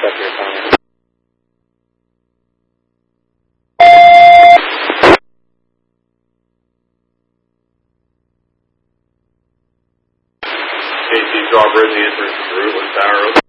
up your comment. KC Drawbridge, the entrance to Route 1 Tower.